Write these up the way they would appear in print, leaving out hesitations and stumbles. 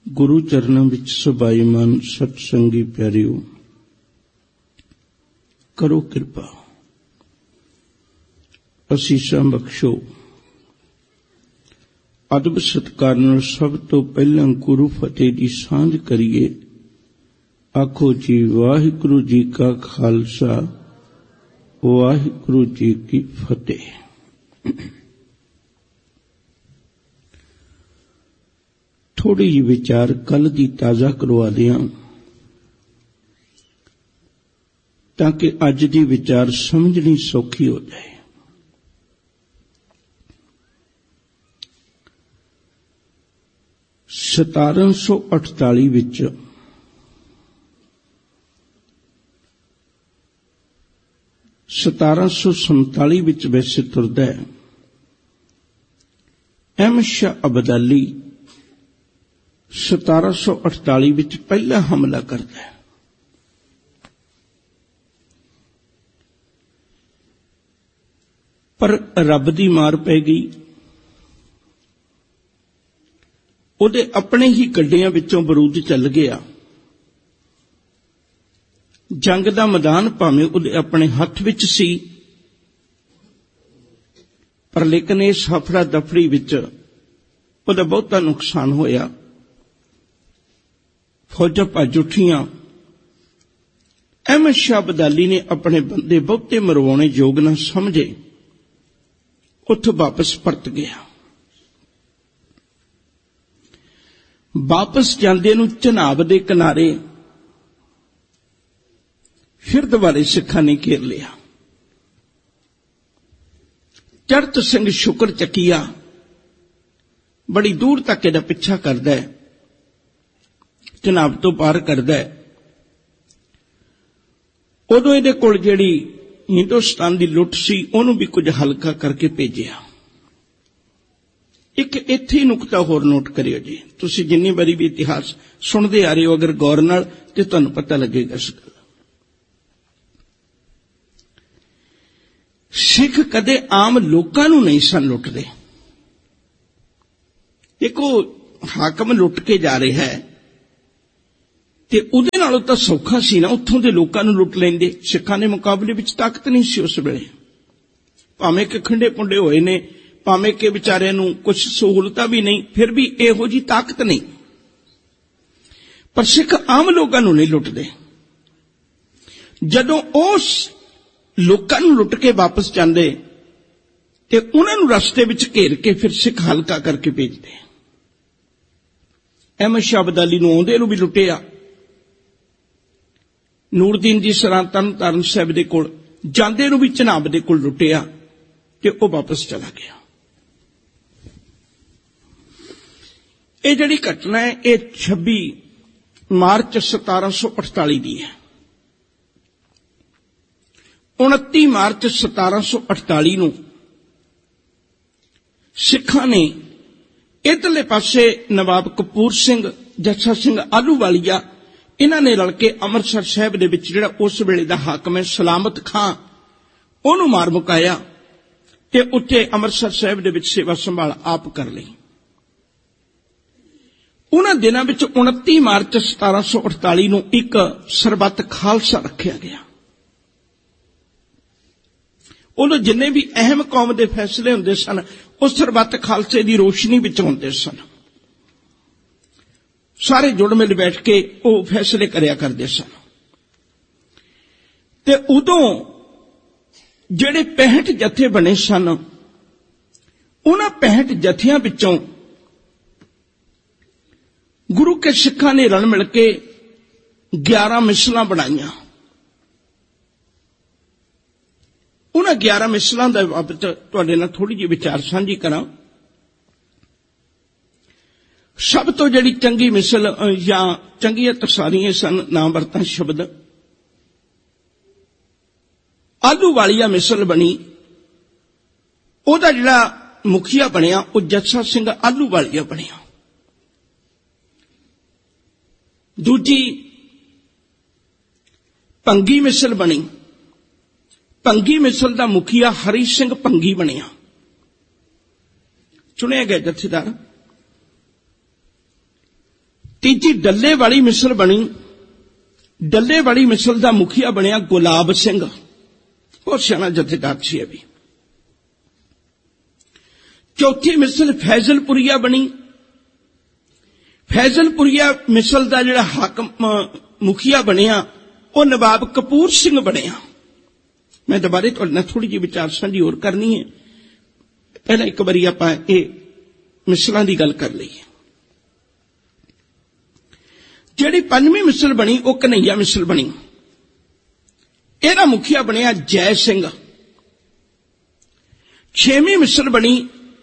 गुरु चरणों विच सभाईमान सत्संगी प्यारियो, करो कृपा, असीसां बख्शो। अदब सत्कार नाल सब तो पहला गुरु फतेह दी सांझ करिए। आखो जी वाहिगुरु जी का खालसा, वाहिगुरु जी की फतेह। थोड़ी जी विचार कल दी ताजा करवा दिया ताकि अज दी विचार समझनी सौखी हो जाए। सतारह सौ 48 विच सतारह सौ 47 विच वैसे तुरदा है। अहमद शाह अब्दाली 1748 विच पहला हमला करता है। पर रब दी मार पै गई। उहदे अपने ही गड्डियां विचों बरूद चल गया। जंग दा मैदान भावें उहदे अपने हथ विच सी, पर लेकिन इस हफड़ा दफड़ी विच उहदा बहुता नुकसान होया। फौजां भज उठियां। अहमद शाह अब्दाली ने अपने बंदे बहुते मरवाने योग न समझे, उत्थों वापस परत गया। वापस जांदे नूं चनाब दे किनारे फिर दुबारे सिखां ने घेर लिया। चढ़त सिंह शुकर चकिया बड़ी दूर तक इहदा पिछा करदा है, चनाब तो पार करदा है। उदों इहदे कोल जिहड़ी हिंदुस्तान दी लुट सी उहनूं भी कुछ हल्का करके भेजिया। एक इत्थे नुकता होर नोट करियो जी, तुसीं जिन्नी बारी भी इतिहास सुनदे आ रहे हो, अगर गौर नाल ते तुहानूं पता लगेगा इस गल। सिख कदे आम लोकां नूं नहीं सन लुटदे। देखो हाकम लुट के जा रहा है ते उहदे नालों तां सौखा सी ना उत्थों दे लोकां नूं लुट लैंदे। सिखां दे मुकाबले विच ताकत नहीं सी उस वेले, भावें कि खंडे पुंडे होए ने, भावें कि विचारिਆਂ नूं कुछ सहूलतां भी नहीं, फिर भी इहो जी ताकत नहीं। पर सिख आम लोकां नूं नहीं लुटदे। जदों उस लोकां नूं लुट के वापस जांदे ते उन्हां नूं रस्ते विच घेर के फिर सिख हल्का करके भेजदे। अहमद शाह अब्दाली नूं आउंदे नूं भी लुटिया। नूरदीन जी सरां तरन साहिब दे कोल जांदे नूं भी चनाब दे कोल लुटिया ते ओह वापस चला गया। ये जिहड़ी घटना है ये 26 मार्च 1748 दी है। 29 मार्च 1748 नूं सिखां ने इधरले पासे नवाब कपूर सिंह, जस्सा सिंह आलूवालिया, इन्हां ने रल के अमृतसर साहिब दे विच जिहड़ा उस वेले दा हाकम है सलामत खां, उहनूं मार मुकाया ते उत्थे अमृतसर साहिब दे विच सेवा संभाल आप कर लई। उन्हां दिनां विच 29 मार्च 1748 नूं एक सरबत खालसा रखिया गया। उदों जिन्ने भी अहम कौम दे फैसले हुंदे सन उस सरबत खालसे दी रोशनी विच हुंदे सन। सारे जुड़ मिल बैठ के वो फैसले करया करदे सन। ते उदों जिहड़े 65 जथे बने सन, उन्हां 65 जथियां विचों गुरु के सिखां ने रल मिल के 11 मिसलां बनाईयां। उन्हां 11 मिसलां दा बाबत तुहाडे नाल थोड़ी जी विचार साझी करां। सब तो जिहड़ी चंगी मिसल या चंगियां तो सारियां सन, ना वरतां शब्द, आलूवालिया मिसल बनी। ओहदा जिहड़ा मुखिया बनिया वो जस्सा सिंह आलूवालिया बनिया। दूजी भंगी मिसल बनी। भंगी मिसल दा मुखिया हरी सिंह भंगी बनिया। चुनिया गया जथेदार। तीजी डल्ले वाली मिसल बनी। डल्ले वाली मिसल का मुखिया बनिया गुलाब सिंह, बहुत सियाना जथेदार सी भी। चौथी मिसल फैजलपुरिया बनी। फैजलपुरिया मिसल का जिहड़ा हाकम मुखिया बनिया वो नवाब कपूर सिंह बनिया। मैं दोबारे तुहाडे नाल थोड़ी जी विचार साझी होर करनी है, पहला एक बारी आपां ये मिसलां दी गल कर लईए। जिहड़ी पंजवीं मिसल बनी वो कन्हैया मिसल बनी। इहदा मुखिया बनिया जय सिंह। छेवीं मिसल बनी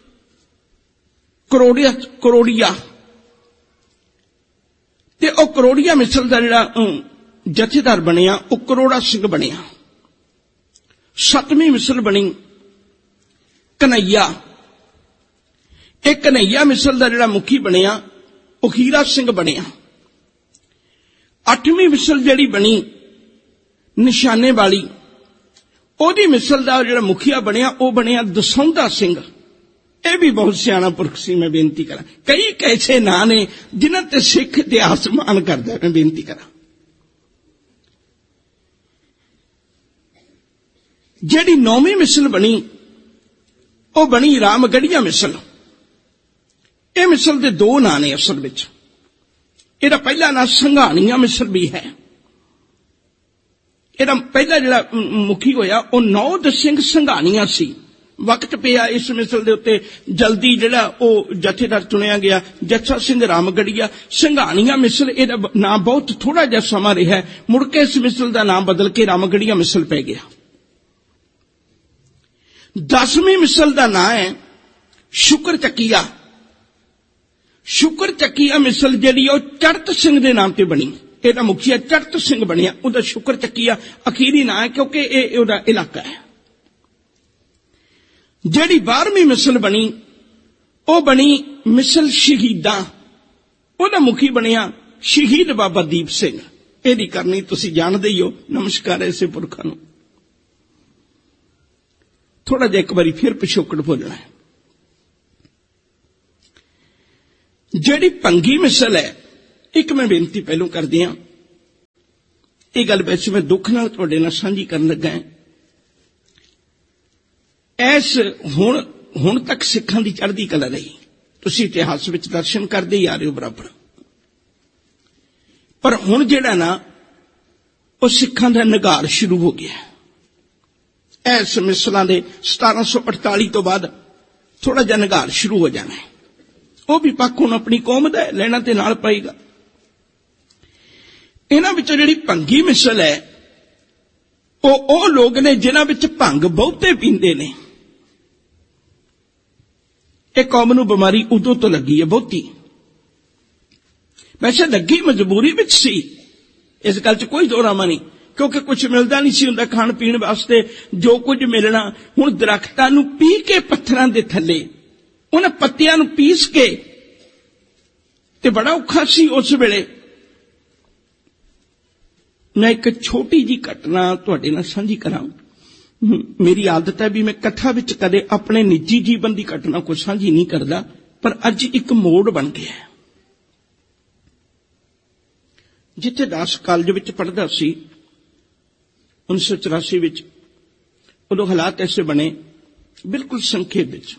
करोड़िया ते ओ करोड़िया मिसल का जिहड़ा जथेदार बनिया वो करोड़ा सिंह बनिया। सतवीं मिसल बनी कन्हैया। एक कन्हैया मिसल का जिहड़ा मुखी बनिया वो हीरा सिंह बनिया। अठवीं मिसल जिहड़ी बनी निशाने वाली, ओदी मिसल का जिहड़ा मुखिया बनिया वो बनिया दसौंधा सिंह। यह भी बहुत सियाना पुरख सी। मैं बेनती करा, कई कैसे नां ने जिन्हां ते सिख इतिहास मान करदा। मैं बेनती करा, जिहड़ी नौवीं मिसल बनी वो बनी रामगढ़िया मिसल। यह मिसल के दो नां ने असल विच। इहदा पहला नां संघाणिया मिसल भी है। इहदा पहला जिहड़ा मुखी होया वो नौद सिंह संघाणिया सी। वक्त पिया इस मिसल दे उत्ते जल्दी जिहड़ा वो जथेदार चुनिया गया जੱਛਾ सिंह रामगढ़िया। संघाणिया मिसल इहदा नाम बहुत थोड़ा जिहा समां रहा, मुड़ के इस मिसल का नाम बदल के रामगढ़िया मिसल पै गया। 10वीं मिसल का नाम है शुकर चकिया। शुकर चकिया मिसल जिहड़ी वो चढ़त सिंह के नाम से बनी। इहदा मुखिया चढ़त सिंह बनिया, उहदा शुकर चकिया अखीरी नाम है क्योंकि यह उहदा इलाका है। जिहड़ी 12वीं मिसल बनी वो बनी मिसल शहीदा। उहदा मुखी बनिया शहीद बाबा दीप सिंह। इहदी करनी तुसी जानदे ही हो। नमस्कार ऐसे पुरखां नूं। थोड़ा जिहा एक बारी फिर पिछोकड़ बोलना है। जिहड़ी भंगी मिसल है, एक मैं बेनती पहलों कर दियां, ये गल वैसे मैं दुख नाल तुहाडे नाल सांझी करन लगा है। ऐस हुण तक सिखां दी चढ़दी कला रही, तुसीं इतिहास विच दर्शन करदे ही आ रहे हो बराबर। पर हुण जिहड़ा ना वो सिखां दा निगार शुरू हो गया। ऐस मिसलां दे 1748 तो बाद थोड़ा जिहा निगार शुरू हो जाना है। वो भी पक्क हुण अपनी कौम दा लेना ते नाल पाएगा। इन्हां विचों जिहड़ी भंगी मिसल है वो लोग ने जिन्हां विच भंग बहुते पींदे ने। एक कौम नूं बीमारी उदों तो लगी है बहुती। वैसे लगी मजबूरी विच सी, इस गल च कोई दोरामा नहीं, क्योंकि कुछ मिलता नहीं सी हुंदा खाण पीण वास्ते। जो कुछ मिलना हुण दरख्तां नूं पी के पत्थरां दे थल्ले उन्हां पत्तियां नूं पीस के ते बड़ा औखा सी उस वेले। मैं एक छोटी जी घटना तुहाडे नाल सांझी करां। मेरी आदत है भी मैं कथा विच कदे अपने निजी जीवन की घटना को सांझी नहीं करता, पर अज एक मोड़ बन गया है। जिथे दास कॉलेज विच पढ़दा सी 1984 विच, उदों हालात ऐसे बने बिल्कुल संखेप विच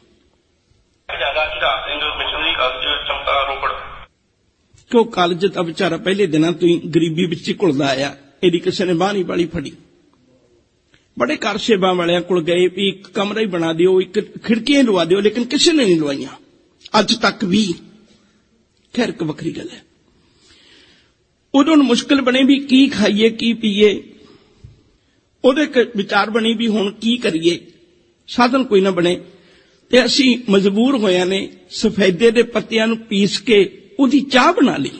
कि वह कॉलेज का बेचारा पहले दिनों तो ही गरीबी विच ही घुलदा आया। इहदी किसी ने बांह नहीं वाली फड़ी। बड़े कार सेवा वालियां कोल गए भी एक कमरा ही बना दिओ, एक खिड़कियां लवा दिओ, लेकिन किसी ने नहीं लवाइयां अज तक भी। खैर एक वखरी गल है। उदों मुश्किल बने भी की खाइए की पीए। उहदे विचार बनी भी हुण की करिए, साधन कोई ना बने। ते असीं मजबूर होया ने सफेदे दे पत्तियां नूं पीस के उहदी चाह बना ली।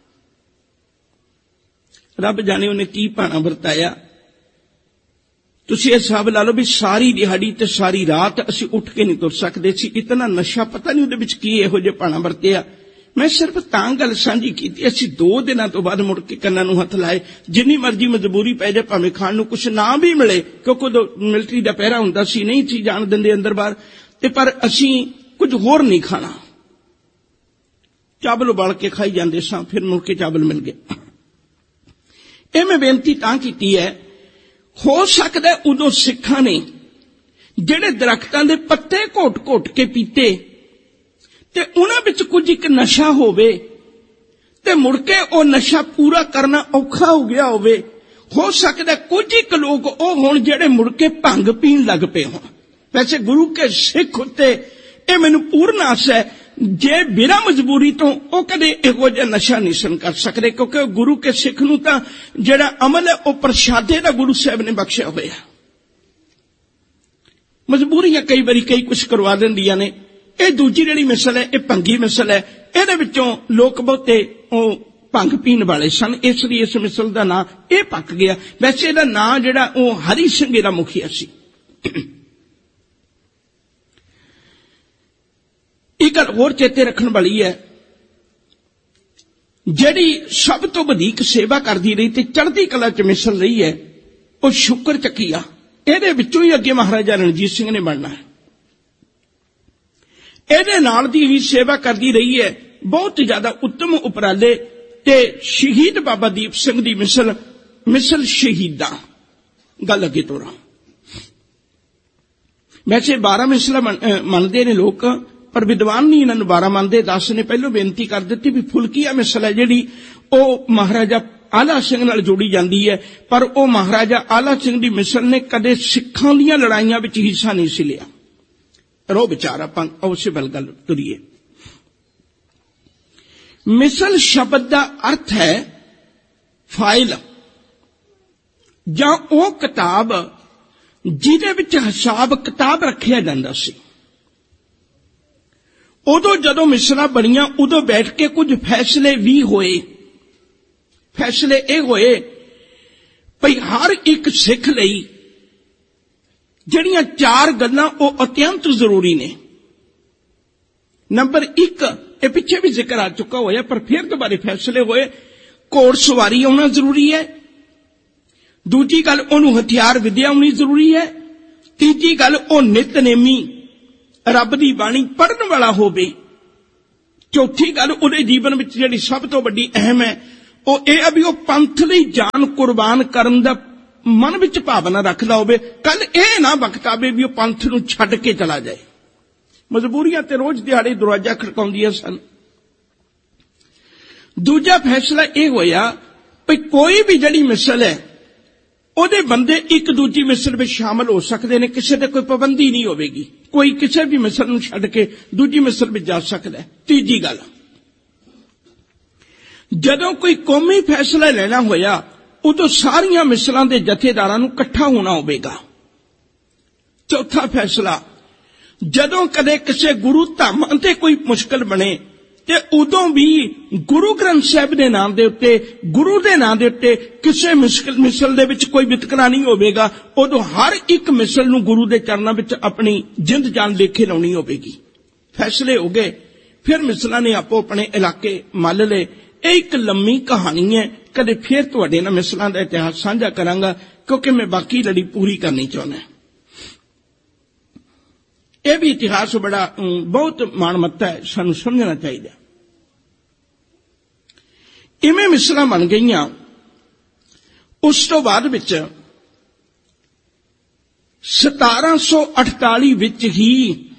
रब जाने उन्हें की भाना वरताया। तुसीं हिसाब ला लो भी सारी दिहाड़ी ते सारी रात असीं उठ के नहीं तुर सकदे सी। इतना नशा पता नहीं उहदे विच की इहो जिहा भाना वरतिया। मैं सिर्फ तां गल सांझी कीती। असीं 2 दिनां तो बाद मुड़ के कन्नां नूं हथ लाए। जिन्नी मर्जी मजबूरी पै जाए, भावें खाण नूं कुछ ना भी मिले, क्योंकि उदों मिलिटरी दा पहरा हुंदा सी, नहीं सी जाण दिंदे अंदर बाहर, ते पर असीं कुछ होर नहीं खाना। ਚਾਵਲ ਉਬਾਲ ਕੇ ਖਾਈ ਜਾਂਦੇ ਸਾਂ, ਫਿਰ ਮੁੜ ਕੇ ਚਾਵਲ ਮਿਲ ਗਏ। ਇਹ ਮੈਂ ਬੇਨਤੀ ਤਾਂ ਕੀਤੀ ਹੈ, ਹੋ ਸਕਦਾ ਉਦੋਂ ਸਿੱਖਾਂ ਨੇ ਜਿਹੜੇ ਦਰਖਤਾਂ ਦੇ ਪੱਤੇ ਘੋਟ-ਘੋਟ ਕੇ ਪੀਤੇ ਤੇ ਉਹਨਾਂ ਵਿੱਚ ਕੁਝ ਇੱਕ ਨਸ਼ਾ ਹੋਵੇ ਤੇ ਮੁੜ ਕੇ ਉਹ ਨਸ਼ਾ ਪੂਰਾ ਕਰਨਾ ਔਖਾ ਹੋ ਗਿਆ ਹੋਵੇ। ਹੋ ਸਕਦਾ ਕੁਝ ਇੱਕ ਲੋਕ ਉਹ ਹੋਣ ਜਿਹੜੇ ਮੁੜ ਕੇ ਭੰਗ ਪੀਣ ਲੱਗ ਪਏ ਹੋਣ। ਵੈਸੇ ਗੁਰੂ ਕੇ ਸਿੱਖ ਉੱਤੇ ਇਹ ਮੈਨੂੰ ਪੂਰਨ ਆਸ ਹੈ, ਜੇ ਬਿਨਾਂ ਮਜਬੂਰੀ ਤੋਂ ਉਹ ਕਦੇ ਇਹੋ ਜਿਹਾ ਨਸ਼ਾ ਨਹੀਂ ਸਨ ਕਰ ਸਕਦੇ, ਕਿਉਂਕਿ ਗੁਰੂ ਕੇ ਸਿੱਖ ਨੂੰ ਤਾਂ ਜਿਹੜਾ ਅਮਲ ਹੈ ਉਹ ਪ੍ਰਸ਼ਾਦੇ ਦਾ ਗੁਰੂ ਸਾਹਿਬ ਨੇ ਬਖਸ਼ਿਆ ਹੋਇਆ। ਮਜਬੂਰੀਆਂ ਕਈ ਵਾਰੀ ਕਈ ਕੁਝ ਕਰਵਾ ਦਿੰਦੀਆਂ ਨੇ। ਇਹ ਦੂਜੀ ਜਿਹੜੀ ਮਿਸਲ ਹੈ, ਇਹ ਭੰਗੀ ਮਿਸਲ ਹੈ। ਇਹਦੇ ਵਿੱਚੋਂ ਲੋਕ ਬਹੁਤੇ ਉਹ ਭੰਗ ਪੀਣ ਵਾਲੇ ਸਨ, ਇਸ ਲਈ ਇਸ ਮਿਸਲ ਦਾ ਨਾਂ ਇਹ ਪੱਕ ਗਿਆ। ਵੈਸੇ ਇਹਦਾ ਨਾਂ ਜਿਹੜਾ ਉਹ ਹਰੀ ਸਿੰਘ ਦਾ ਮੁਖੀਆ ਸੀ। ਇਹ ਗੱਲ ਹੋਰ ਚੇਤੇ ਰੱਖਣ ਵਾਲੀ ਹੈ, ਜਿਹੜੀ ਸਭ ਤੋਂ ਵਧੇਕ ਸੇਵਾ ਕਰਦੀ ਰਹੀ ਤੇ ਚੜ੍ਹਦੀ ਕਲਾ ਚ ਮਿਸਲ ਰਹੀ ਹੈ, ਉਹ ਸ਼ੁਕਰ ਚੱਕੀਆ। ਇਹਦੇ ਵਿੱਚੋਂ ਹੀ ਅੱਗੇ ਮਹਾਰਾਜਾ ਰਣਜੀਤ ਸਿੰਘ ਨੇ ਬਣਨਾ ਹੈ। ਇਹਦੇ ਨਾਲ ਦੀ ਹੀ ਸੇਵਾ ਕਰਦੀ ਰਹੀ ਹੈ ਬਹੁਤ ਜ਼ਿਆਦਾ ਉੱਤਮ ਉਪਰਾਲੇ ਤੇ ਸ਼ਹੀਦ ਬਾਬਾ ਦੀਪ ਸਿੰਘ ਦੀ ਮਿਸਲ ਸ਼ਹੀਦਾਂ। ਗੱਲ ਅੱਗੇ ਤੋਰਾਂ। ਵੈਸੇ 12 ਮਿਸਲਾਂ ਮੰਨਦੇ ਨੇ ਲੋਕ, ਪਰ ਵਿਦਵਾਨ ਨਹੀਂ ਇਹਨਾਂ ਨੂੰ 12 ਮੰਨਦੇ। 10 ਨੇ ਪਹਿਲਾਂ ਬੇਨਤੀ ਕਰ ਦਿੱਤੀ ਵੀ ਫੁਲਕੀਆ ਮਿਸਲ ਹੈ ਜਿਹੜੀ ਉਹ ਮਹਾਰਾਜਾ ਆਲਾ ਸਿੰਘ ਨਾਲ ਜੋੜੀ ਜਾਂਦੀ ਹੈ, ਪਰ ਉਹ ਮਹਾਰਾਜਾ ਆਲਾ ਸਿੰਘ ਦੀ ਮਿਸਲ ਨੇ ਕਦੇ ਸਿੱਖਾਂ ਦੀਆਂ ਲੜਾਈਆਂ ਵਿੱਚ ਹਿੱਸਾ ਨਹੀਂ ਸੀ ਲਿਆ। ਰੋ ਵਿਚਾਰ ਆਪਾਂ ਉਸੇ ਵੱਲ ਗੱਲ ਤੁਰੀਏ। ਮਿਸਲ ਸ਼ਬਦ ਦਾ ਅਰਥ ਹੈ ਫਾਈਲ, ਜਾਂ ਉਹ ਕਿਤਾਬ ਜਿਹਦੇ ਵਿੱਚ ਹਿਸਾਬ ਕਿਤਾਬ ਰੱਖਿਆ ਜਾਂਦਾ ਸੀ। ਉਦੋਂ ਜਦੋਂ ਮਿਸਲਾਂ ਬਣੀਆਂ ਉਦੋਂ ਬੈਠ ਕੇ ਕੁਝ ਫੈਸਲੇ ਵੀ ਹੋਏ। ਫੈਸਲੇ ਇਹ ਹੋਏ ਭਈ ਹਰ ਇੱਕ ਸਿੱਖ ਲਈ ਜਿਹੜੀਆਂ 4 ਗੱਲਾਂ ਉਹ ਅਤਿਅੰਤ ਜ਼ਰੂਰੀ ਨੇ। ਨੰਬਰ 1, ਇਹ ਪਿੱਛੇ ਵੀ ਜ਼ਿਕਰ ਆ ਚੁੱਕਾ ਹੋਇਆ, ਪਰ ਫਿਰ ਦੁਬਾਰੇ ਫੈਸਲੇ ਹੋਏ। ਘੋੜ ਸਵਾਰੀ ਆਉਣਾ ਜ਼ਰੂਰੀ ਹੈ। ਦੂਜੀ ਗੱਲ, ਉਹਨੂੰ ਹਥਿਆਰ ਵਿਦਿਆ ਆਉਣੀ ਜ਼ਰੂਰੀ ਹੈ। ਤੀਜੀ ਗੱਲ, ਉਹ ਨਿਤਨੇਮੀ ਰੱਬ ਦੀ ਬਾਣੀ ਪੜ੍ਹਨ ਵਾਲਾ ਹੋਵੇ। ਚੌਥੀ ਗੱਲ, ਉਹਦੇ ਜੀਵਨ ਵਿੱਚ ਜਿਹੜੀ ਸਭ ਤੋਂ ਵੱਡੀ ਅਹਿਮ ਹੈ ਉਹ ਇਹ ਹੈ ਵੀ ਉਹ ਪੰਥ ਲਈ ਜਾਨ ਕੁਰਬਾਨ ਕਰਨ ਦਾ ਮਨ ਵਿੱਚ ਭਾਵਨਾ ਰੱਖਦਾ ਹੋਵੇ। ਕੱਲ ਇਹ ਨਾ ਵਕਤ ਆਵੇ ਵੀ ਉਹ ਪੰਥ ਨੂੰ ਛੱਡ ਕੇ ਚਲਾ ਜਾਏ। ਮਜਬੂਰੀਆਂ ਤੇ ਰੋਜ਼ ਦਿਹਾੜੇ ਦਰਵਾਜ਼ਾ ਖੜਕਾਉਂਦੀਆਂ ਸਨ। ਦੂਜਾ ਫੈਸਲਾ ਇਹ ਹੋਇਆ ਵੀ ਕੋਈ ਵੀ ਜਿਹੜੀ ਮਿਸਲ ਹੈ ਉਹਦੇ ਬੰਦੇ ਇੱਕ ਦੂਜੀ ਮਿਸਲ ਵਿੱਚ ਸ਼ਾਮਲ ਹੋ ਸਕਦੇ ਨੇ, ਕਿਸੇ ਤੇ ਕੋਈ ਪਾਬੰਦੀ ਨਹੀਂ ਹੋਵੇਗੀ। ਕੋਈ ਕਿਸੇ ਵੀ ਮਿਸਲ ਨੂੰ ਛੱਡ ਕੇ ਦੂਜੀ ਮਿਸਲ ਵਿੱਚ ਜਾ ਸਕਦਾ ਹੈ। ਤੀਜੀ ਗੱਲ, ਜਦੋਂ ਕੋਈ ਕੌਮੀ ਫੈਸਲਾ ਲੈਣਾ ਹੋਇਆ ਉਦੋਂ ਸਾਰੀਆਂ ਮਿਸਲਾਂ ਦੇ ਜਥੇਦਾਰਾਂ ਨੂੰ ਇਕੱਠਾ ਹੋਣਾ ਹੋਵੇਗਾ। ਚੌਥਾ ਫੈਸਲਾ, ਜਦੋਂ ਕਦੇ ਕਿਸੇ ਗੁਰੂ ਧਾਮ ਤੇ ਕੋਈ ਮੁਸ਼ਕਲ ਬਣੇ ਤੇ ਉਦੋਂ ਵੀ ਗੁਰੂ ਗ੍ਰੰਥ ਸਾਹਿਬ ਦੇ ਨਾਮ ਦੇ ਉੱਤੇ, ਗੁਰੂ ਦੇ ਨਾਮ ਦੇ ਉੱਤੇ ਕਿਸੇ ਮਿਸਲ ਦੇ ਵਿੱਚ ਕੋਈ ਵਿਤਕਰਾ ਨਹੀਂ ਹੋਵੇਗਾ। ਉਦੋਂ ਹਰ ਇੱਕ ਮਿਸਲ ਨੂੰ ਗੁਰੂ ਦੇ ਚਰਨਾਂ ਵਿੱਚ ਆਪਣੀ ਜਿੰਦ ਜਾਨ ਲੇਖੇ ਲਾਉਣੀ ਹੋਵੇਗੀ। ਫੈਸਲੇ ਹੋ ਗਏ, ਫਿਰ ਮਿਸਲਾਂ ਨੇ ਆਪੋ ਆਪਣੇ ਇਲਾਕੇ ਮੱਲ ਲਏ। ਇਹ ਇੱਕ ਲੰਮੀ ਕਹਾਣੀ ਹੈ, ਕਦੇ ਫਿਰ ਤੁਹਾਡੇ ਨਾਲ ਮਿਸਲਾਂ ਦਾ ਇਤਿਹਾਸ ਸਾਂਝਾ ਕਰਾਂਗਾ, ਕਿਉਂਕਿ ਮੈਂ ਬਾਕੀ ਲੜੀ ਪੂਰੀ ਕਰਨੀ ਚਾਹੁੰਦਾ। ਇਹ ਵੀ ਇਤਿਹਾਸ ਬੜਾ ਬਹੁਤ ਮਾਣਮੱਤਾ ਹੈ, ਸਾਨੂੰ ਸਮਝਣਾ ਚਾਹੀਦਾ। ਇਵੇਂ ਮਿਸਲਾਂ ਬਣ ਗਈਆਂ। ਉਸ ਤੋਂ ਬਾਅਦ ਵਿੱਚ 1748 ਵਿੱਚ ਹੀ,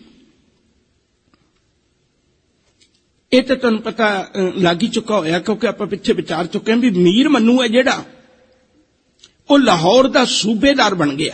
ਇਹ ਤਾਂ ਤੁਹਾਨੂੰ ਪਤਾ ਲੱਗ ਹੀ ਚੁੱਕਾ ਹੋਇਆ ਕਿਉਂਕਿ ਆਪਾਂ ਪਿੱਛੇ ਵਿਚਾਰ ਚੁੱਕੇ ਹਾਂ ਵੀ ਮੀਰ ਮੰਨੂ ਹੈ ਜਿਹੜਾ ਉਹ ਲਾਹੌਰ ਦਾ ਸੂਬੇਦਾਰ ਬਣ ਗਿਆ।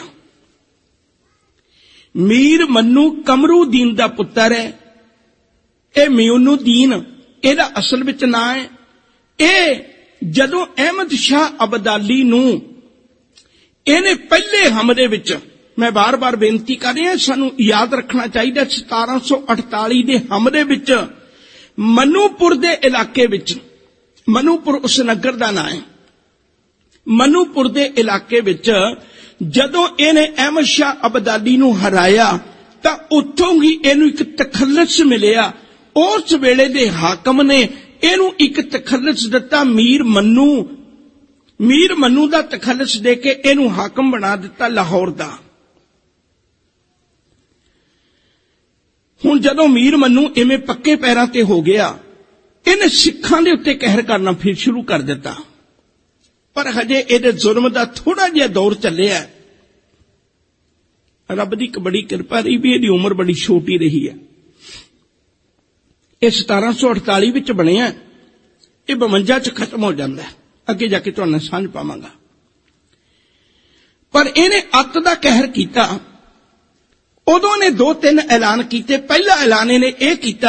ਮੀਰ ਮੰਨੂ ਕਮਰੂਦੀਨ ਦਾ ਪੁੱਤਰ ਹੈ। ਇਹ ਮਿਊਨੁਦੀਨ ਇਹਦਾ ਅਸਲ ਵਿੱਚ ਨਾਂ ਹੈ। ਇਹ ਜਦੋਂ ਅਹਿਮਦ ਸ਼ਾਹ ਅਬਦਾਲੀ ਨੂੰ ਇਹਨੇ ਪਹਿਲੇ ਹਮਲੇ ਵਿੱਚ, ਮੈਂ ਬਾਰ-ਬਾਰ ਬੇਨਤੀ ਕਰ ਰਿਹਾ ਸਾਨੂੰ ਯਾਦ ਰੱਖਣਾ ਚਾਹੀਦਾ, 1748 ਦੇ ਹਮਲੇ ਵਿੱਚ ਮਨੂਪੁਰ ਦੇ ਇਲਾਕੇ ਵਿੱਚ, ਮਨੂਪੁਰ ਉਸ ਨਗਰ ਦਾ ਨਾਂ ਹੈ, ਮਨੂਪੁਰ ਦੇ ਇਲਾਕੇ ਵਿੱਚ ਜਦੋਂ ਇਹਨੇ ਅਹਿਮਦ ਸ਼ਾਹ ਅਬਦਾਲੀ ਨੂੰ ਹਰਾਇਆ ਤਾਂ ਉੱਥੋਂ ਹੀ ਇਹਨੂੰ ਇੱਕ ਤਖੱਲਸ ਮਿਲਿਆ। ਉਸ ਵੇਲੇ ਦੇ ਹਾਕਮ ਨੇ ਇਹਨੂੰ ਇੱਕ ਤਖੱਲਸ ਦਿੱਤਾ, ਮੀਰ ਮੰਨੂ ਦਾ ਤਖੱਲਸ ਦੇ ਕੇ ਇਹਨੂੰ ਹਾਕਮ ਬਣਾ ਦਿੱਤਾ ਲਾਹੌਰ ਦਾ। ਹੁਣ ਜਦੋਂ ਮੀਰ ਮੰਨੂ ਇਵੇਂ ਪੱਕੇ ਪੈਰਾਂ ਤੇ ਹੋ ਗਿਆ ਇਹਨੇ ਸਿੱਖਾਂ ਦੇ ਉੱਤੇ ਕਹਿਰ ਕਰਨਾ ਫਿਰ ਸ਼ੁਰੂ ਕਰ ਦਿੱਤਾ। ਪਰ ਹਜੇ ਇਹਦੇ ਜ਼ੁਲਮ ਦਾ ਥੋੜਾ ਜਿਹਾ ਦੌਰ ਚੱਲਿਆ। ਰੱਬ ਦੀ ਇੱਕ ਬੜੀ ਕਿਰਪਾ ਰਹੀ ਵੀ ਇਹਦੀ ਉਮਰ ਬੜੀ ਛੋਟੀ ਰਹੀ ਹੈ। ਇਹ 1748 ਵਿੱਚ ਬਣਿਆ, ਇਹ 52 ਚ ਖਤਮ ਹੋ ਜਾਂਦਾ। ਅੱਗੇ ਜਾ ਕੇ ਤੁਹਾਨੂੰ ਨਾਲ ਸਾਂਝ ਪਾਵਾਂਗਾ। ਪਰ ਇਹਨੇ ਅੱਤ ਦਾ ਕਹਿਰ ਕੀਤਾ। ਉਦੋਂ ਨੇ 2-3 ਐਲਾਨ ਕੀਤੇ। ਪਹਿਲਾ ਐਲਾਨ ਇਹਨੇ ਇਹ ਕੀਤਾ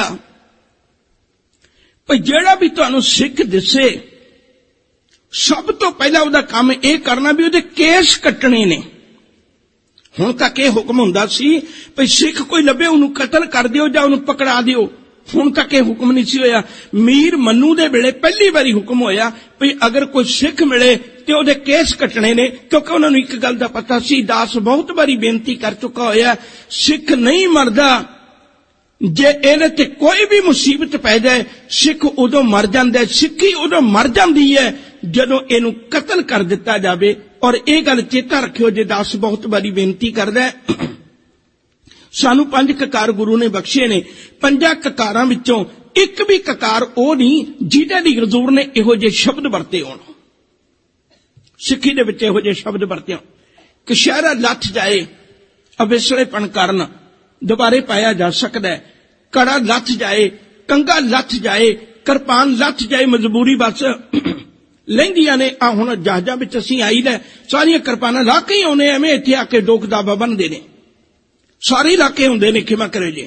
ਭਈ ਜਿਹੜਾ ਵੀ ਤੁਹਾਨੂੰ ਸਿੱਖ ਦਿਸੇ, ਸਭ ਤੋਂ ਪਹਿਲਾਂ ਉਹਦਾ ਕੰਮ ਇਹ ਕਰਨਾ ਵੀ ਉਹਦੇ ਕੇਸ ਕੱਟਣੇ ਨੇ। ਹੁਣ ਤੱਕ ਇਹ ਹੁਕਮ ਹੁੰਦਾ ਸੀ ਭਈ ਸਿੱਖ ਕੋਈ ਲੱਭੇ ਉਹਨੂੰ ਕਤਲ ਕਰ ਦਿਓ ਜਾਂ ਉਹਨੂੰ ਪਕੜਾ ਦਿਓ। ਹੁਣ ਤੱਕ ਇਹ ਹੁਕਮ ਨਹੀਂ ਸੀ ਹੋਇਆ। ਮੀਰ ਮੰਨੂ ਦੇ ਵੇਲੇ ਪਹਿਲੀ ਵਾਰੀ ਹੁਕਮ ਹੋਇਆ ਭਈ ਅਗਰ ਕੋਈ ਸਿੱਖ ਮਿਲੇ ਤੇ ਉਹਦੇ ਕੇਸ ਕੱਟਣੇ ਨੇ, ਕਿਉਂਕਿ ਉਹਨਾਂ ਨੂੰ ਇੱਕ ਗੱਲ ਦਾ ਪਤਾ ਸੀ, ਦਾਸ ਬਹੁਤ ਵਾਰੀ ਬੇਨਤੀ ਕਰ ਚੁੱਕਾ ਹੋਇਆ, ਸਿੱਖ ਨਹੀਂ ਮਰਦਾ। ਜੇ ਇਹਦੇ ਤੇ ਕੋਈ ਵੀ ਮੁਸੀਬਤ ਪੈ ਜਾਏ, ਸਿੱਖ ਉਦੋਂ ਮਰ ਜਾਂਦਾ। ਸਿੱਖੀ ਉਦੋਂ ਮਰ ਜਾਂਦੀ ਹੈ ਜਦੋਂ ਇਹਨੂੰ ਕਤਲ ਕਰ ਦਿੱਤਾ ਜਾਵੇ। ਔਰ ਇਹ ਗੱਲ ਚੇਤਾ ਰੱਖਿਓ, ਜੇ ਦਾਸ ਬਹੁਤ ਵਾਰੀ ਬੇਨਤੀ ਕਰਦਾ, ਸਾਨੂੰ 5 ਕਕਾਰ ਗੁਰੂ ਨੇ ਬਖਸ਼ੇ ਨੇ। 5 ਕਕਾਰਾਂ ਵਿੱਚੋਂ ਇੱਕ ਵੀ ਕਕਾਰ ਉਹ ਨਹੀਂ ਜਿਹਦੇ ਲਈ ਹਜ਼ੂਰ ਨੇ ਇਹੋ ਜਿਹੇ ਸ਼ਬਦ ਵਰਤੇ ਹੋਣ। ਸਿੱਖੀ ਦੇ ਵਿੱਚ ਇਹੋ ਜਿਹੇ ਸ਼ਬਦ ਵਰਤੇ ਹੋਣ। ਕਸ਼ਹਿਰਾ ਲੱਥ ਜਾਏ, ਅਵੇਸਲੇਪਣ ਕਾਰਨ ਦੁਬਾਰੇ ਪਾਇਆ ਜਾ ਸਕਦਾ ਹੈ। ਕੜਾ ਲੱਥ ਜਾਏ, ਕੰਗਾ ਲੱਥ ਜਾਏ, ਕਿਰਪਾਨ ਲੱਥ ਜਾਏ, ਮਜਬੂਰੀ ਬਸ ਲਹਿੰਦੀਆਂ ਨੇ। ਆ ਹੁਣ ਜਹਾਜ਼ਾਂ ਵਿੱਚ ਅਸੀਂ ਆਈ ਲੈ, ਸਾਰੀਆਂ ਕਿਰਪਾਨਾਂ ਲਾ ਕੇ ਹੀ ਆਉਨੇ, ਐਵੇਂ ਇੱਥੇ ਆ ਕੇ ਡੋਕ ਦਾਬਾ ਬੰਨਦੇ ਨੇ। ਸਾਰੇ ਇਲਾਕੇ ਹੁੰਦੇ ਨੇ, ਖਿਮਾ ਕਰੇ ਜੀ।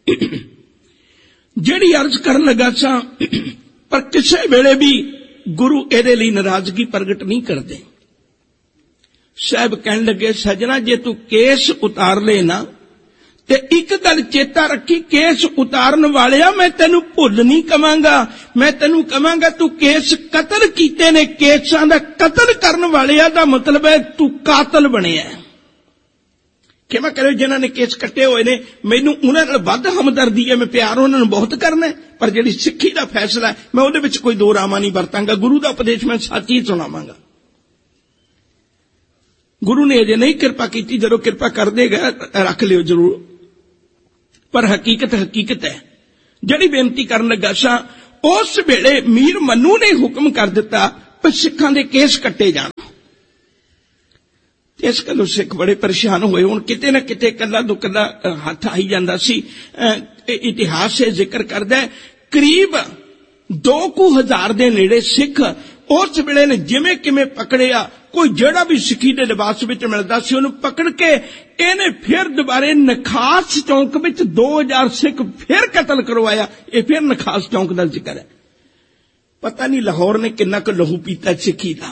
ਜਿਹੜੀ ਅਰਜ਼ ਕਰਨ ਲੱਗਾ ਸਾਂ, ਪਰ ਕਿਸੇ ਵੇਲੇ ਵੀ ਗੁਰੂ ਇਹਦੇ ਲਈ ਨਾਰਾਜ਼ਗੀ ਪ੍ਰਗਟ ਨਹੀਂ ਕਰਦੇ। ਸਾਹਿਬ ਕਹਿਣ ਲੱਗੇ, ਸਜਣਾ ਜੇ ਤੂੰ ਕੇਸ ਉਤਾਰ ਲੈ ਨਾ, ਤੇ ਇੱਕ ਗੱਲ ਚੇਤਾ ਰੱਖੀ, ਕੇਸ ਉਤਾਰਨ ਵਾਲਿਆ ਮੈਂ ਤੈਨੂੰ ਭੁੱਲ ਨਹੀਂ ਕਵਾਂਗਾ। ਮੈਂ ਤੈਨੂੰ ਕਵਾਂਗਾ ਤੂੰ ਕੇਸ ਕਤਲ ਕੀਤੇ ਨੇ। ਕੇਸਾਂ ਦਾ ਕਤਲ ਕਰਨ ਵਾਲਿਆ ਦਾ ਮਤਲਬ ਹੈ ਤੂੰ ਕਾਤਲ ਬਣਿਆ। ਕਿਵੇਂ ਕਰਿਓ ਜਿਨ੍ਹਾਂ ਨੇ ਕੇਸ ਕੱਟੇ ਹੋਏ ਨੇ, ਮੈਨੂੰ ਉਹਨਾਂ ਨਾਲ ਵੱਧ ਹਮਦਰਦੀ ਹੈ, ਮੈਂ ਪਿਆਰ ਉਹਨਾਂ ਨੂੰ ਬਹੁਤ ਕਰਨਾ। ਪਰ ਜਿਹੜੀ ਸਿੱਖੀ ਦਾ ਫੈਸਲਾ ਮੈਂ ਉਹਦੇ ਵਿੱਚ ਕੋਈ ਦੋ ਰਾਵਾਂ ਨਹੀਂ ਵਰਤਾਂਗਾ। ਗੁਰੂ ਦਾ ਉਪਦੇਸ਼ ਮੈਂ ਸੱਚ ਹੀ ਸੁਣਾਵਾਂਗਾ। ਗੁਰੂ ਨੇ ਅਜੇ ਨਹੀਂ ਕਿਰਪਾ ਕੀਤੀ, ਜਦੋਂ ਕਿਰਪਾ ਕਰ ਦੇਗਾ ਰੱਖ ਲਿਓ ਜ਼ਰੂਰ। ਪਰ ਹਕੀਕਤ ਹਕੀਕਤ ਹੈ। ਜਿਹੜੀ ਬੇਨਤੀ ਕਰਨ ਲੱਗਾ ਸਾਂ, ਉਸ ਵੇਲੇ ਮੀਰ ਮੰਨੂ ਨੇ ਹੁਕਮ ਕਰ ਦਿੱਤਾ ਕਿ ਸਿੱਖਾਂ ਦੇ ਕੇਸ ਕੱਟੇ ਜਾਣ। ਇਸ ਗੱਲੋਂ ਸਿੱਖ ਬੜੇ ਪਰੇਸ਼ਾਨ ਹੋਏ। ਹੁਣ ਕਿਤੇ ਨਾ ਕਿਤੇ ਕੱਲਾ ਦੋ ਕੱਲਾ ਹੱਥ ਆਈ ਜਾਂਦਾ ਸੀ। ਇਤਿਹਾਸ ਇਹ ਜ਼ਿਕਰ ਕਰਦਾ, ਕਰੀਬ 2000 ਦੇ ਨੇੜੇ ਸਿੱਖ ਉਸ ਵੇਲੇ ਨੇ ਜਿਵੇਂ ਕਿਵੇਂ ਪਕੜਿਆ। ਕੋਈ ਜਿਹੜਾ ਵੀ ਸਿੱਖੀ ਦੇ ਲਿਬਾਸ ਵਿੱਚ ਮਿਲਦਾ ਸੀ ਉਹਨੂੰ ਪਕੜ ਕੇ ਇਹਨੇ ਫਿਰ ਦੁਬਾਰੇ ਨਖਾਸ ਚੌਂਕ ਵਿੱਚ 2000 ਸਿੱਖ ਫਿਰ ਕਤਲ ਕਰਵਾਇਆ। ਇਹ ਫਿਰ ਨਖਾਸ ਚੌਂਕ ਦਾ ਜ਼ਿਕਰ ਹੈ। ਪਤਾ ਨਹੀਂ ਲਾਹੌਰ ਨੇ ਕਿੰਨਾ ਕੁ ਲਹੂ ਪੀਤਾ ਸਿੱਖੀ ਦਾ।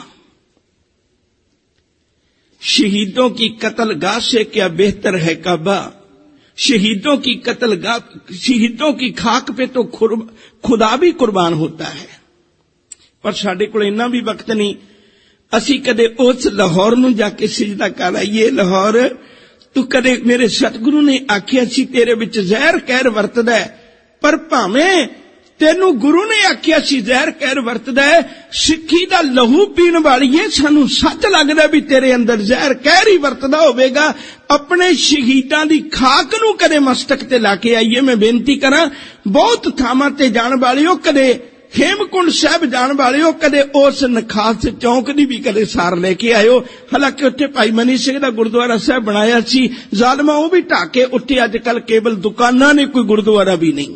शहीदों की कत्लगाह से क्या बेहतर है काबा, शहीदों की कत्लगाह, शहीदों की खाक पे तो खुदा भी कुर्बान होता है। पर साडे कोल इन्ना भी वक्त नहीं, असी कदे उस लाहौर नूं जाके सिजदा कर आईए। लाहौर तू कदे मेरे सतगुरु ने आखिया सी तेरे विच जहर कहर वरतदा है, पर भावें ਤੈਨੂੰ ਗੁਰੂ ਨੇ ਆਖਿਆ ਸੀ ਜ਼ਹਿਰ ਕਹਿਰ ਵਰਤਦਾ ਹੈ, ਸਿੱਖੀ ਦਾ ਲਹੂ ਪੀਣ ਵਾਲੀਏ ਸਾਨੂੰ ਸੱਚ ਲੱਗਦਾ ਵੀ ਤੇਰੇ ਅੰਦਰ ਜ਼ਹਿਰ ਕਹਿਰ ਹੀ ਵਰਤਦਾ ਹੋਵੇਗਾ। ਆਪਣੇ ਸ਼ਹੀਦਾਂ ਦੀ ਖਾਕ ਨੂੰ ਕਦੇ ਮਸਤਕ ਤੇ ਲਾ ਕੇ ਆਈਏ। ਮੈਂ ਬੇਨਤੀ ਕਰਾਂ, ਬਹੁਤ ਥਾਵਾਂ ਤੇ ਜਾਣ ਵਾਲਿਓ, ਕਦੇ ਹੇਮਕੁੰਡ ਸਾਹਿਬ ਜਾਣ ਵਾਲਿਓ, ਕਦੇ ਉਸ ਨਖਾਸ ਚੌਂਕ ਦੀ ਵੀ ਕਦੇ ਸਾਰ ਲੈ ਕੇ ਆਇਓ। ਹਾਲਾਂਕਿ ਉੱਥੇ ਭਾਈ ਮਨੀ ਸਿੰਘ ਦਾ ਗੁਰਦੁਆਰਾ ਸਾਹਿਬ ਬਣਾਇਆ ਸੀ, ਜ਼ਾਲਮਾ ਉਹ ਵੀ ਢਾਹ ਕੇ ਉੱਥੇ ਅੱਜ ਕੱਲ ਕੇਵਲ ਦੁਕਾਨਾਂ ਨੇ, ਕੋਈ ਗੁਰਦੁਆਰਾ ਵੀ ਨਹੀਂ।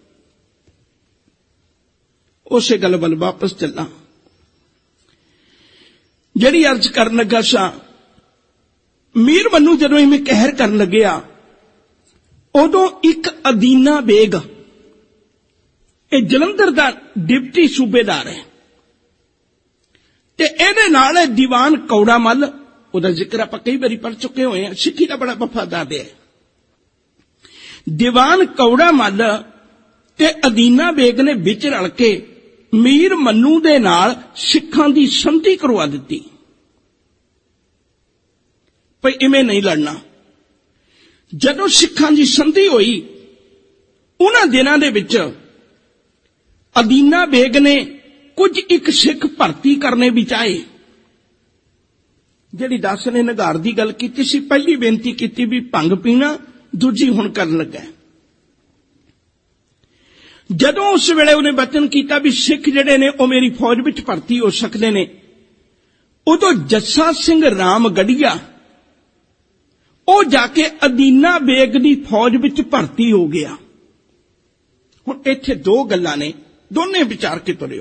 ਉਸੇ ਗੱਲ ਵੱਲ ਵਾਪਸ ਚੱਲਾਂ ਜਿਹੜੀ ਅਰਜ਼ ਕਰਨ ਲੱਗਾ ਸਾਂ। ਮੀਰ ਮੰਨੂ ਜਦੋਂ ਇਵੇਂ ਕਹਿਰ ਕਰਨ ਲੱਗਿਆ, ਉਦੋਂ ਇੱਕ ਅਦੀਨਾ ਬੇਗ, ਇਹ ਜਲੰਧਰ ਦਾ ਡਿਪਟੀ ਸੂਬੇਦਾਰ ਹੈ, ਤੇ ਇਹਦੇ ਨਾਲ ਦੀਵਾਨ ਕੌੜਾ ਮੱਲ, ਉਹਦਾ ਜ਼ਿਕਰ ਆਪਾਂ ਕਈ ਵਾਰੀ ਪੜ੍ਹ ਚੁੱਕੇ ਹੋਏ ਹਾਂ। ਸਿੱਖੀ ਦਾ ਬੜਾ ਵਫਾਦਾਰ ਹੈ। ਦੀਵਾਨ ਕੌੜਾ ਮੱਲ ਤੇ ਅਦੀਨਾ ਬੇਗ ਨੇ ਵਿੱਚ ਰਲ ਕੇ ਮੀਰ ਮੰਨੂ ਦੇ ਨਾਲ ਸਿੱਖਾਂ ਦੀ ਸੰਧੀ ਕਰਵਾ ਦਿੱਤੀ ਭਈ ਇਵੇਂ ਨਹੀਂ ਲੜਨਾ। ਜਦੋਂ ਸਿੱਖਾਂ ਦੀ ਸੰਧੀ ਹੋਈ, ਉਹਨਾਂ ਦਿਨਾਂ ਦੇ ਵਿੱਚ ਅਦੀਨਾ ਬੇਗ ਨੇ ਕੁਝ ਇੱਕ ਸਿੱਖ ਭਰਤੀ ਕਰਨੇ ਵੀ ਚਾਹੇ। ਜਿਹੜੀ ਦਾਸ ਨੇ ਨਿਗਾਰ ਦੀ ਗੱਲ ਕੀਤੀ ਸੀ, ਪਹਿਲੀ ਬੇਨਤੀ ਕੀਤੀ ਵੀ ਭੰਗ ਪੀਣਾ, ਦੂਜੀ ਹੁਣ ਕਰਨ ਲੱਗਾ। ਜਦੋਂ ਉਸ ਵੇਲੇ ਉਹਨੇ ਬਚਨ ਕੀਤਾ ਵੀ ਸਿੱਖ ਜਿਹੜੇ ਨੇ ਉਹ ਮੇਰੀ ਫੌਜ ਵਿੱਚ ਭਰਤੀ ਹੋ ਸਕਦੇ ਨੇ, ਉਦੋਂ ਜੱਸਾ ਸਿੰਘ ਰਾਮਗੜੀਆ ਉਹ ਜਾ ਕੇ ਅਦੀਨਾ ਬੇਗ ਦੀ ਫੌਜ ਵਿੱਚ ਭਰਤੀ ਹੋ ਗਿਆ। ਹੁਣ ਇੱਥੇ ਦੋ ਗੱਲਾਂ ਨੇ, ਦੋਨੇ ਵਿਚਾਰ ਕੇ ਤੁਰਿਓ।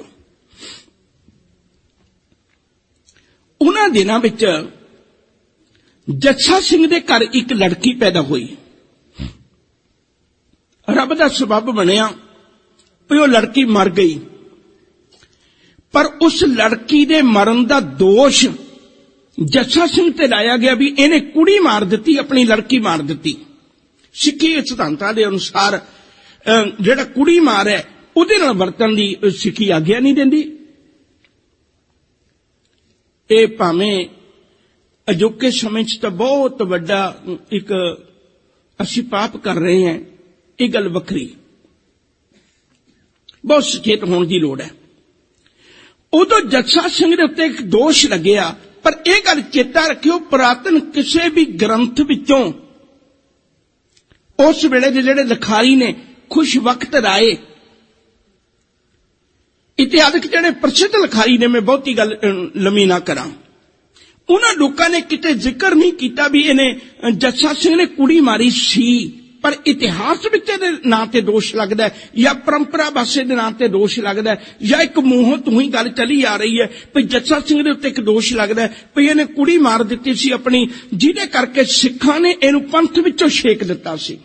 ਉਹਨਾਂ ਦਿਨਾਂ ਵਿੱਚ ਜੱਸਾ ਸਿੰਘ ਦੇ ਘਰ ਇੱਕ ਲੜਕੀ ਪੈਦਾ ਹੋਈ। ਰੱਬ ਦਾ ਸਬੱਬ ਬਣਿਆ ਵੀ ਉਹ ਲੜਕੀ ਮਰ ਗਈ, ਪਰ ਉਸ ਲੜਕੀ ਦੇ ਮਰਨ ਦਾ ਦੋਸ਼ ਜੱਸਾ ਸਿੰਘ ਤੇ ਲਾਇਆ ਗਿਆ ਵੀ ਇਹਨੇ ਕੁੜੀ ਮਾਰ ਦਿੱਤੀ, ਆਪਣੀ ਲੜਕੀ ਮਾਰ ਦਿੱਤੀ। ਸਿੱਖੀ ਸਿਧਾਂਤਾਂ ਦੇ ਅਨੁਸਾਰ ਜਿਹੜਾ ਕੁੜੀ ਮਾਰ ਹੈ ਉਹਦੇ ਨਾਲ ਵਰਤਣ ਦੀ ਸਿੱਖੀ ਆਗਿਆ ਨਹੀਂ ਦਿੰਦੀ। ਇਹ ਭਾਵੇਂ ਅਜੋਕੇ ਸਮੇਂ 'ਚ ਤਾਂ ਬਹੁਤ ਵੱਡਾ ਇੱਕ ਅਸੀਂ ਪਾਪ ਕਰ ਰਹੇ ਹਾਂ, ਇਹ ਗੱਲ ਵੱਖਰੀ, ਬਹੁਤ ਸੁਚੇਤ ਹੋਣ ਦੀ ਲੋੜ ਹੈ। ਉਦੋਂ ਜੱਸਾ ਸਿੰਘ ਦੇ ਉੱਤੇ ਇੱਕ ਦੋਸ਼ ਲੱਗਿਆ, ਪਰ ਇਹ ਗੱਲ ਚੇਤਾ ਰੱਖਿਓ, ਪੁਰਾਤਨ ਕਿਸੇ ਵੀ ਗ੍ਰੰਥ ਵਿੱਚੋਂ ਉਸ ਵੇਲੇ ਦੇ ਜਿਹੜੇ ਲਿਖਾਰੀ ਨੇ ਖੁਸ਼ ਵਕਤ ਰਾਏ, ਇਤਿਹਾਸਕ ਜਿਹੜੇ ਪ੍ਰਸਿੱਧ ਲਿਖਾਰੀ ਨੇ, ਮੈਂ ਬਹੁਤੀ ਗੱਲ ਲੰਮੀ ਨਾ ਕਰਾਂ, ਉਹਨਾਂ ਲੋਕਾਂ ਨੇ ਕਿਤੇ ਜ਼ਿਕਰ ਨਹੀਂ ਕੀਤਾ ਵੀ ਇਹਨੇ ਜੱਸਾ ਸਿੰਘ ਨੇ ਕੁੜੀ ਮਾਰੀ ਸੀ, ਪਰ ਇਤਿਹਾਸ ਵਿੱਚ ਇਹਦੇ ਨਾਂ ਤੇ ਦੋਸ਼ ਲੱਗਦਾ ਜਾਂ ਪਰੰਪਰਾ ਵਾਸੇ ਦੇ ਨਾਂ ਤੇ ਦੋਸ਼ ਲੱਗਦਾ ਜਾਂ ਇੱਕ ਮੂੰਹੋਂ ਤੋਂ ਹੀ ਗੱਲ ਚੱਲੀ ਆ ਰਹੀ ਹੈ ਵੀ ਜੱਸਾ ਸਿੰਘ ਦੇ ਉੱਤੇ ਇੱਕ ਦੋਸ਼ ਲੱਗਦਾ ਵੀ ਇਹਨੇ ਕੁੜੀ ਮਾਰ ਦਿੱਤੀ ਸੀ ਆਪਣੀ, ਜਿਹਦੇ ਕਰਕੇ ਸਿੱਖਾਂ ਨੇ ਇਹਨੂੰ ਪੰਥ ਵਿੱਚੋਂ ਛੇਕ ਦਿੱਤਾ ਸੀ।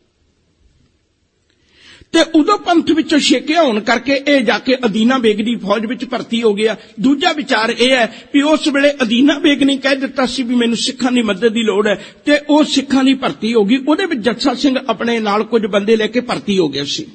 ਤੇ ਉਦੋਂ ਪੰਥ ਵਿੱਚੋਂ ਛੇਕਿਆ ਹੋਣ ਕਰਕੇ ਇਹ ਜਾ ਕੇ ਅਦੀਨਾ ਬੇਗ ਦੀ ਫੌਜ ਵਿੱਚ ਭਰਤੀ ਹੋ ਗਿਆ। ਦੂਜਾ ਵਿਚਾਰ ਇਹ ਹੈ ਵੀ ਉਸ ਵੇਲੇ ਅਦੀਨਾ ਬੇਗ ਨੇ ਕਹਿ ਦਿੱਤਾ ਸੀ ਵੀ ਮੈਨੂੰ ਸਿੱਖਾਂ ਦੀ ਮਦਦ ਦੀ ਲੋੜ ਹੈ, ਤੇ ਉਹ ਸਿੱਖਾਂ ਦੀ ਭਰਤੀ ਹੋ ਗਈ। ਉਹਦੇ ਵਿੱਚ ਜੱਸਾ ਸਿੰਘ ਆਪਣੇ ਨਾਲ ਕੁਝ ਬੰਦੇ ਲੈ ਕੇ ਭਰਤੀ ਹੋ ਗਿਆ ਸੀ।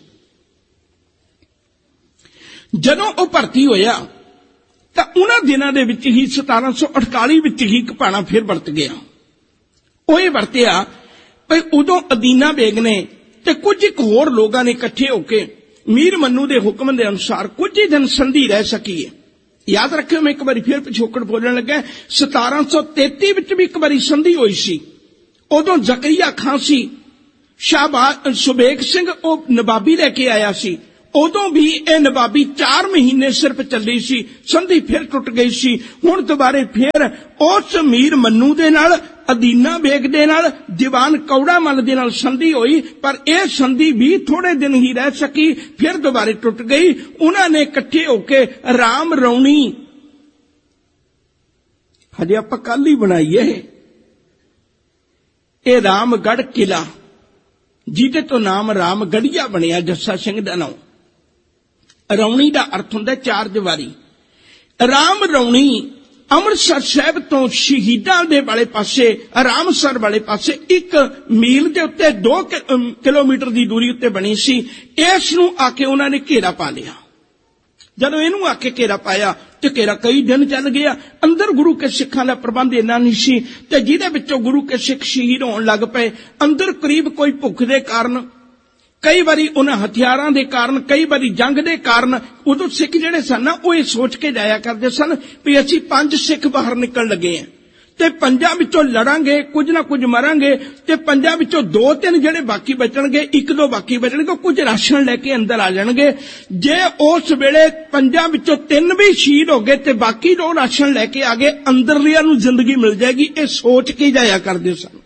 ਜਦੋਂ ਉਹ ਭਰਤੀ ਹੋਇਆ ਤਾਂ ਉਹਨਾਂ ਦਿਨਾਂ ਦੇ ਵਿੱਚ ਹੀ 1748 ਵਿੱਚ ਹੀ ਇੱਕ ਭਾਣਾ ਫਿਰ ਵਰਤ ਗਿਆ। ਉਹ ਇਹ ਵਰਤਿਆ ਵੀ ਉਦੋਂ ਅਦੀਨਾ ਬੇਗ ਨੇ ਤੇ ਕੁਝ ਇੱਕ ਹੋਰ ਲੋਕਾਂ ਨੇ ਇਕੱਠੇ ਹੋ ਕੇ ਮੀਰ ਮੰਨੂ ਦੇ ਹੁਕਮ ਦੇ ਅਨੁਸਾਰ ਕੁਝ ਹੀ ਦਿਨ ਸੰਧੀ ਰਹਿ ਸਕੀ ਹੈ। ਯਾਦ ਰੱਖਿਓ, ਮੈਂ ਇੱਕ ਵਾਰੀ ਫਿਰ ਪਿਛੋਕੜ ਬੋਲਣ ਲੱਗਾ, 1733 ਵਿੱਚ ਵੀ ਇੱਕ ਵਾਰੀ ਸੰਧੀ ਹੋਈ ਸੀ। ਉਦੋਂ ਜ਼ਕਰੀਆ ਖਾਂ ਸੀ, ਸ਼ਾਹਬਾਜ਼ ਸੁਬੇਗ ਸਿੰਘ ਉਹ ਨਵਾਬੀ ਲੈ ਕੇ ਆਇਆ ਸੀ। ਉਦੋਂ ਵੀ ਇਹ ਨਵਾਬੀ 4 ਮਹੀਨੇ ਸਿਰਫ ਚੱਲੀ ਸੀ, ਸੰਧੀ ਫਿਰ ਟੁੱਟ ਗਈ ਸੀ। ਹੁਣ ਦੁਬਾਰੇ ਫਿਰ ਉਸ ਮੀਰ ਮੰਨੂ ਦੇ ਨਾਲ, ਅਦੀਨਾ ਬੇਗ ਦੇ ਨਾਲ, ਦੀਵਾਨ ਕੌੜਾ ਮੱਲ ਦੇ ਨਾਲ ਸੰਧੀ ਹੋਈ, ਪਰ ਇਹ ਸੰਧੀ ਵੀ ਥੋੜੇ ਦਿਨ ਹੀ ਰਹਿ ਸਕੀ, ਫਿਰ ਦੁਬਾਰੇ ਟੁੱਟ ਗਈ। ਉਹਨਾਂ ਨੇ ਇਕੱਠੇ ਹੋ ਕੇ ਰਾਮ ਰੌਣੀ, ਹਜੇ ਆਪਾਂ ਕੱਲ ਹੀ ਬਣਾਈਏ, ਇਹ ਰਾਮਗੜ੍ਹ ਕਿਲਾ, ਜਿਹਦੇ ਤੋਂ ਨਾਮ ਰਾਮਗੜੀਆ ਬਣਿਆ, ਜੱਸਾ ਸਿੰਘ ਦਾ ਨਾਮ। ਰੌਣੀ ਦਾ ਅਰਥ ਹੁੰਦਾ 4 ਦੀਵਾਰੀ। ਰਾਮ ਰੌਣੀ ਅੰਮ੍ਰਿਤਸਰ ਸਾਹਿਬ ਤੋਂ ਸ਼ਹੀਦਾਂ ਦੇ ਵਾਲੇ ਪਾਸੇ, ਰਾਮਸਰ ਵਾਲੇ ਪਾਸੇ 1 ਮੀਲ ਦੇ ਉੱਤੇ 2 ਕਿਲੋਮੀਟਰ ਦੀ ਦੂਰੀ ਉੱਤੇ ਬਣੀ ਸੀ। ਇਸ ਨੂੰ ਆ ਕੇ ਉਹਨਾਂ ਨੇ ਘੇਰਾ ਪਾ ਲਿਆ। ਜਦੋਂ ਇਹਨੂੰ ਆ ਕੇ ਘੇਰਾ ਪਾਇਆ ਤੇ ਘੇਰਾ ਕਈ ਦਿਨ ਚੱਲ ਗਿਆ। ਅੰਦਰ ਗੁਰੂ ਕੇ ਸਿੱਖਾਂ ਦਾ ਪ੍ਰਬੰਧ ਇੰਨਾ ਨਹੀਂ ਸੀ, ਤੇ ਜਿਹਦੇ ਵਿੱਚੋਂ ਗੁਰੂ ਕੇ ਸਿੱਖ ਸ਼ਹੀਦ ਹੋਣ ਲੱਗ ਪਏ। ਅੰਦਰ ਕਰੀਬ ਕੋਈ ਭੁੱਖ ਦੇ ਕਾਰਨ, ਕਈ ਵਾਰੀ ਉਹਨਾਂ ਹਥਿਆਰਾਂ ਦੇ ਕਾਰਨ, ਕਈ ਵਾਰੀ ਜੰਗ ਦੇ ਕਾਰਨ, ਉਦੋਂ ਸਿੱਖ ਜਿਹੜੇ ਸਨ ਨਾ ਉਹ ਇਹ ਸੋਚ ਕੇ ਜਾਇਆ ਕਰਦੇ ਸਨ ਵੀ ਅਸੀਂ 5 ਸਿੱਖ ਬਾਹਰ ਨਿਕਲਣ ਲੱਗੇ ਹਾਂ, ਤੇ 5 ਵਿੱਚੋਂ ਲੜਾਂਗੇ, ਕੁਝ ਨਾ ਕੁਝ ਮਰਾਂਗੇ, ਤੇ 5 ਵਿੱਚੋਂ 2-3 ਜਿਹੜੇ ਬਾਕੀ ਬਚਣਗੇ, 1-2 ਬਾਕੀ ਬਚਣਗੇ, ਕੁਝ ਰਾਸ਼ਨ ਲੈ ਕੇ ਅੰਦਰ ਆ ਜਾਣਗੇ। ਜੇ ਉਸ ਵੇਲੇ 5 ਵਿੱਚੋਂ 3 ਵੀ ਸ਼ਹੀਦ ਹੋ ਗਏ ਤੇ ਬਾਕੀ 2 ਰਾਸ਼ਨ ਲੈ ਕੇ ਆ ਗਏ, ਅੰਦਰਲਿਆਂ ਨੂੰ ਜ਼ਿੰਦਗੀ ਮਿਲ ਜਾਏਗੀ। ਇਹ ਸੋਚ ਕੇ ਜਾਇਆ ਕਰਦੇ ਸਨ।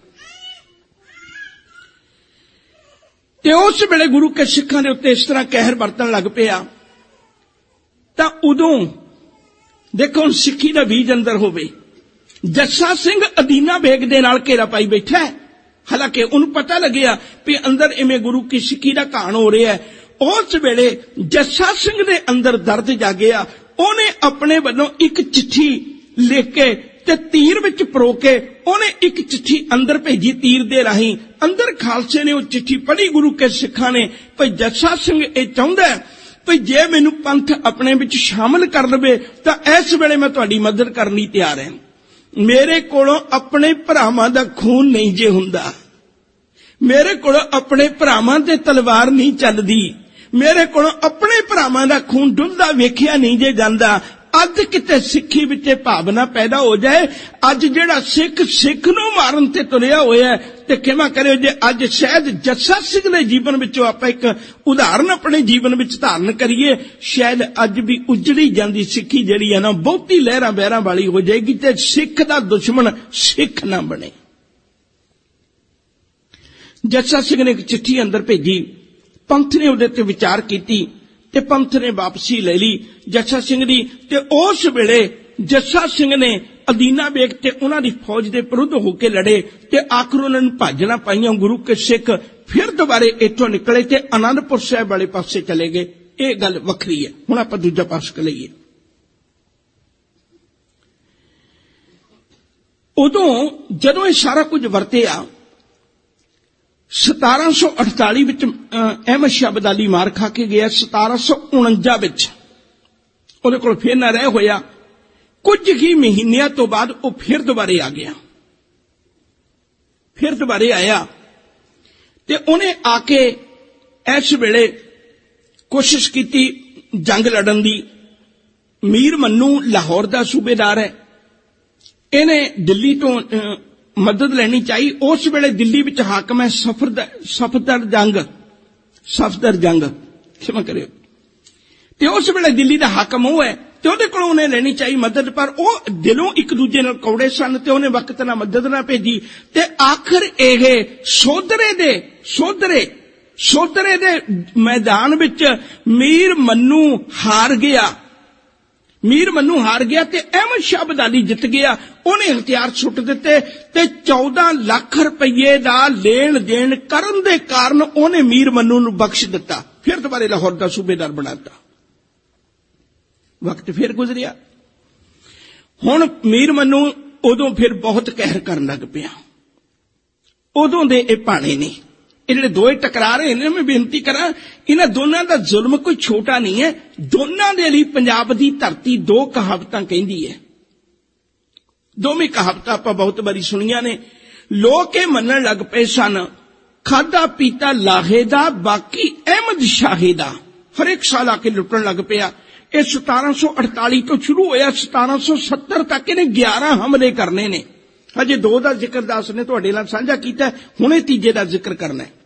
ਤੇ ਉਸ ਵੇਲੇ ਗੁਰੂ ਕੇ ਸਿੱਖਾਂ ਦੇ ਉੱਤੇ ਇਸ ਤਰ੍ਹਾਂ ਕਹਿਰ ਵਰਤਣ ਲੱਗ ਪਿਆ। ਤਾਂ ਉਦੋਂ ਦੇਖੋ, ਹੁਣ ਸਿੱਖੀ ਦਾ ਬੀਜ ਅੰਦਰ ਹੋਵੇ। ਜੱਸਾ ਸਿੰਘ ਅਦੀਨਾ ਬੇਗ ਦੇ ਨਾਲ ਘੇਰਾ ਪਾਈ ਬੈਠਾ ਹੈ, ਹਾਲਾਂਕਿ ਉਹਨੂੰ ਪਤਾ ਲੱਗਿਆ ਵੀ ਅੰਦਰ ਇਵੇਂ ਗੁਰੂ ਕੀ ਸਿੱਖੀ ਦਾ ਘਾਣ ਹੋ ਰਿਹਾ ਹੈ। ਉਸ ਵੇਲੇ ਜੱਸਾ ਸਿੰਘ ਦੇ ਅੰਦਰ ਦਰਦ ਜਾਗਿਆ। ਉਹਨੇ ਆਪਣੇ ਵੱਲੋਂ ਇੱਕ ਚਿੱਠੀ ਲਿਖ ਕੇ ਤੇ ਤੀਰ ਵਿੱਚ ਪਰੋ ਕੇ ਉਹਨੇ ਇੱਕ ਚਿੱਠੀ ਅੰਦਰ ਭੇਜੀ ਤੀਰ ਦੇ ਰਾਹੀਂ। ਅੰਦਰ ਖਾਲਸੇ ਨੇ ਉਹ ਚਿੱਠੀ ਪੜ੍ਹੀ ਗੁਰੂ ਕੇ ਸਿੱਖਾਂ ਨੇ, ਭਈ ਜੱਸਾ ਸਿੰਘ ਇਹ ਚਾਹੁੰਦਾ ਭਈ ਜੇ ਮੈਨੂੰ ਪੰਥ ਆਪਣੇ ਵਿੱਚ ਸ਼ਾਮਲ ਕਰ ਲਵੇ ਤਾਂ ਇਸ ਵੇਲੇ ਮੈਂ ਤੁਹਾਡੀ ਮਦਦ ਕਰਨ ਲਈ ਤਿਆਰ ਹਾਂ। ਮੇਰੇ ਕੋਲੋਂ ਆਪਣੇ ਭਰਾਵਾਂ ਦਾ ਖੂਨ ਨਹੀਂ ਜੇ ਹੁੰਦਾ, ਮੇਰੇ ਕੋਲੋਂ ਆਪਣੇ ਭਰਾਵਾਂ ਤੇ ਤਲਵਾਰ ਨਹੀਂ ਚੱਲਦੀ, ਮੇਰੇ ਕੋਲੋਂ ਆਪਣੇ ਭਰਾਵਾਂ ਦਾ ਖੂਨ ਡੁੱਲਦਾ ਵੇਖਿਆ ਨਹੀਂ ਜੇ ਜਾਂਦਾ। अज किते सिक्खी विच भावना पैदा हो जाए, अज जिहड़ा सिख नूं मारन ते तुरिया होया ते किवें करियो जे अज शायद जस्सा सिंह दे जीवन विचों आपां एक उदाहरण अपने जीवन विच धारण करिए, शायद अज भी उजड़ी जांदी सिक्खी जिहड़ी है ना बहुती लहरां बहरां वाली हो जाएगी ते सिख दा दुश्मन सिख ना बने। जस्सा सिंह ने एक चिट्ठी अंदर भेजी, पंथ ने उहदे ते विचार कीती ते पंथ ने वापसी ले ली जस्सा सिंह दी। ते उस वेले जस्सा सिंह ने अदीना बेग ते उन्हां दी फौज दे विरुद्ध होके लड़े ते आखिर उन्हां नूं भाजना पाईयां। गुरु के सिख फिर दोबारे इत्थों निकले ते आनंदपुर साहिब वाले पासे चले गए। ये गल वखरी है। हुण आपां दूजा पास लईए। उदों जदों ये सारा कुछ वरतिया 1748 विच अहमद शाह अब्दाली मार खा के गया। 1749 विच उहदे कोल फिर ना रह होया। कुछ ही महीनिਆਂ तो बाद वो फिर दोबारे आ गया। फिर दोबारे आया ते उन्हें आके इस वेले कोशिश की जंग लड़न दी। मीर मन्नू लाहौर का सूबेदार है, इन्हें दिल्ली तो मदद लेनी चाहिए। उस वेले दिल्ली विच हाकम है सफदर जंग क्षमा करियो। ते उस वेले दिल्ली का हाकम वो है ते उहदे कोलों उन्हें लेनी चाहिए मदद, पर वो दिलों एक दूजे नाल कौड़े सन ते उन्हें वक्त नाल मदद ना भेजी। ते आखिर ये सोधरे दे मैदान विच मीर मन्नू हार गया ते अहमद शाह अब्दाली जित गया। उन्हें हथियार सुट दिते ते 14 लाख रुपये दा लेन देन करन दे कारण उन्हें मीर मन्नू नूं बख्श दिता। फिर दोबारे लाहौर का सूबेदार बनाता। वक्त फिर गुजरिया। हुण मीर मन्नू उदों फिर बहुत कहर करन लग पिया। उदों दे ये भाणे ने ये दोए टकरा रहे हैं। मैं बेनती करा, इन्हां दोनों का जुल्म कोई छोटा नहीं है। दोनों के लिए पंजाब की धरती दो कहावतां कहंदी है। दोवें कहावतां आपां बहुत बारी सुनिया ने। लोग ये मनन लग पे सन, खादा पीता लाहे दा बाकी अहमद शाहे दा। हर एक साल आके लुटन लग पिया। ये 1748 तो शुरू होया, 1770 तक इन्हें 11 हमले करने ने। हजे 2 का जिक्र दास ने तुहाडे नाल साझा कीता, हुणे तीजे का जिक्र करना है।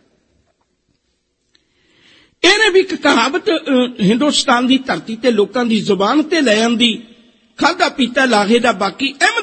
इन्हें भी एक कहावत हिंदुस्तान की धरती ते लोकां दी जुबान ते ले आंदी, खादा पीता लाहे दा बाकी